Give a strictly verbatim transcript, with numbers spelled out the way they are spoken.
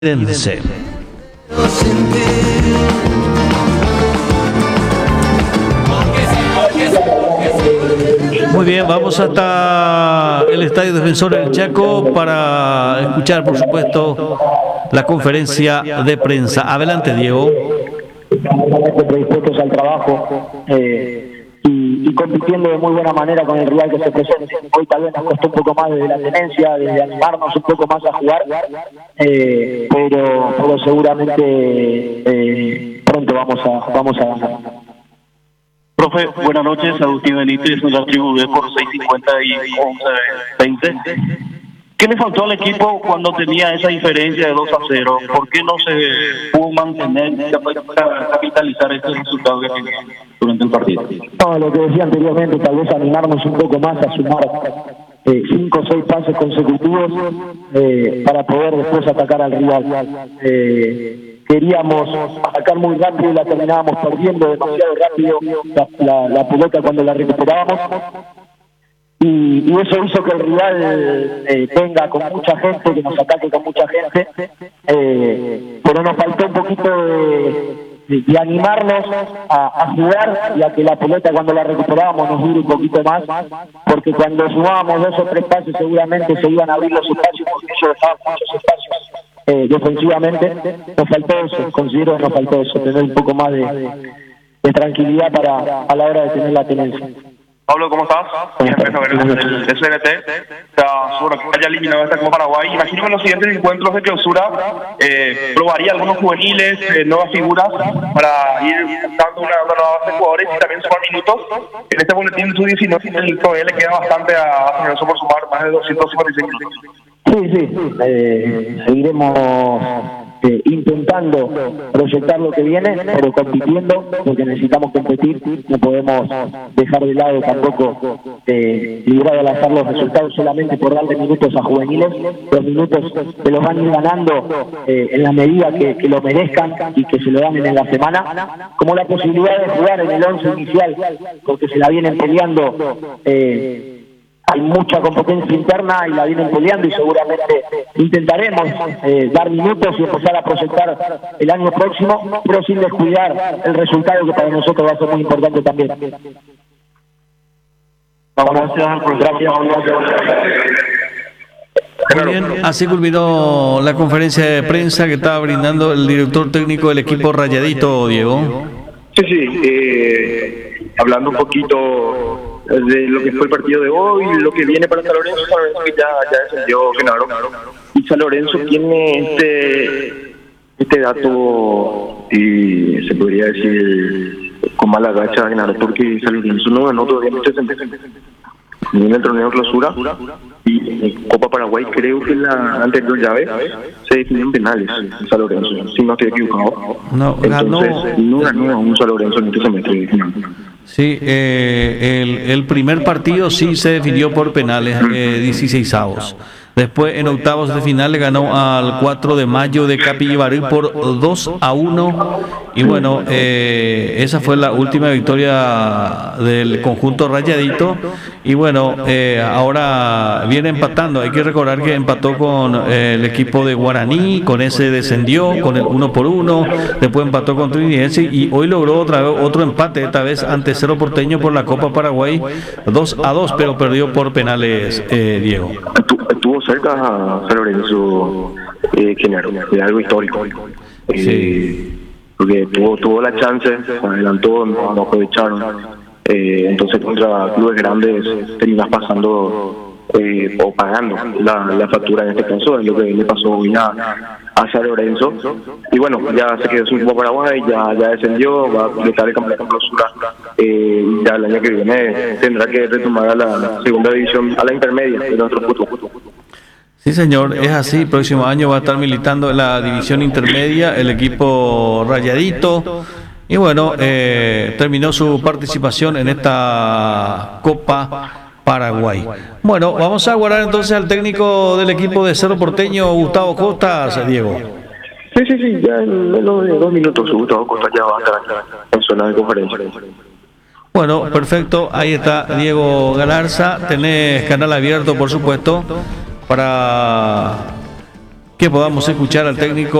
Dense. Muy bien, vamos hasta el Estadio Defensor del Chaco para escuchar, por supuesto, la conferencia de prensa. Adelante, Diego. Estamos predispuestos al trabajo eh, y, y compitiendo de muy buena manera con el rival que se presente. Hoy tal vez nos costó un poco más desde la tenencia, desde animarnos un poco más a jugar, eh, pero, pero seguramente eh, pronto vamos a, vamos a ganar. Profe, buenas noches, Agustín Benítez, la tribu B por seis cincuenta y once veinte. ¿Qué le faltó al equipo cuando tenía esa diferencia de dos a cero? ¿Por qué no se pudo mantener y capitalizar este resultado que tenía durante el partido? No, lo que decía anteriormente, tal vez animarnos un poco más a sumar eh, cinco o seis pases consecutivos eh, para poder después atacar al rival. Eh, Queríamos atacar muy rápido y la terminábamos perdiendo demasiado rápido la, la, la pelota cuando la recuperábamos. Y, y eso hizo que el rival eh, venga con mucha gente, que nos ataque con mucha gente, eh, pero nos faltó un poquito de, de, de animarnos a, a jugar y a que la pelota cuando la recuperábamos nos dure un poquito más, porque cuando sumábamos dos o tres pases seguramente se iban a abrir los espacios, porque ellos dejaban muchos espacios eh, defensivamente. Nos faltó eso, considero que nos faltó eso, tener un poco más de, de tranquilidad para a la hora de tener la tenencia. Pablo, ¿cómo estás? Bien, empiezo a ver el S N T. O sea, sobre que haya eliminado esta Copa Paraguay. Imagino que en los siguientes encuentros de clausura eh, probaría algunos juveniles, eh, nuevas figuras, para ir dando una, una nueva base de jugadores y también sumar minutos. En este boletín de sub diecinueve todavía le queda bastante a Generoso por sumar más de doscientos cincuenta y seis minutos. Sí, sí, eh, seguiremos eh, intentando proyectar lo que viene, pero compitiendo, porque necesitamos competir, no podemos dejar de lado tampoco eh, librar al azar los resultados solamente por darle minutos a juveniles. Los minutos se los van a ir ganando eh, en la medida que, que lo merezcan y que se lo ganen en la semana, como la posibilidad de jugar en el once inicial, porque se la vienen peleando. Eh, Hay mucha competencia interna y la vienen peleando y seguramente intentaremos eh, dar minutos y empezar a proyectar el año próximo, pero sin descuidar el resultado que para nosotros va a ser muy importante también. Gracias. Muy bien, así culminó la conferencia de prensa que estaba brindando el director técnico del equipo Rayadito, Diego. Sí, sí, eh, hablando un poquito de lo que fue el partido de hoy, lo que viene para San Lorenzo, San Lorenzo que ya, ya descendió Genaro, y San Lorenzo tiene este este dato, y se podría decir con mala gacha Genaro, porque San Lorenzo no ganó todavía muchas veces ni en el torneo de clausura, y en Copa Paraguay creo que en la anterior llave se definió en penales en San Lorenzo, si no estoy equivocado. No, Entonces ganó... no ganó a un San Lorenzo en este semestre. Sí, eh, el, el primer partido sí se definió por penales, eh, dieciseisavos. Después, en octavos de final, le ganó al cuatro de mayo de Capibaril por dos a uno. Y bueno, eh, esa fue la última victoria del conjunto Rayadito. Y bueno, eh, ahora viene empatando. Hay que recordar que empató con eh, el equipo de Guaraní, con ese descendió, con el uno por uno. Después empató con Trinidense y hoy logró otra vez otro empate, esta vez ante Cerro Porteño por la Copa Paraguay, dos a dos, pero perdió por penales, eh, Diego. Estuvo cerca a San Lorenzo, eh, Genaro, de algo histórico. Eh, Sí. Porque tuvo, tuvo la chance, se adelantó, no, no aprovecharon. Eh, entonces contra clubes grandes terminas pasando eh, o pagando la, la factura en este caso, es lo que le pasó hoy a, a San Lorenzo. Y bueno, ya se quedó sin Copa Paraguay, ya, ya descendió, va a completar el campeonato de clausura. Eh, ya el año que viene tendrá que retomar a la segunda división, a la intermedia de nuestro fútbol. Sí, señor, es así. Próximo año va a estar militando en la división intermedia el equipo Rayadito. Y bueno, eh, terminó su participación en esta Copa Paraguay. Bueno, vamos a aguardar entonces al técnico del equipo de Cerro Porteño, Gustavo Costas, Diego. Sí, sí, sí, ya en menos de dos minutos Gustavo Costas ya va a estar en zona de conferencia. Bueno, perfecto. Ahí está Diego Galarza. Tenés canal abierto, por supuesto, para que podamos escuchar al técnico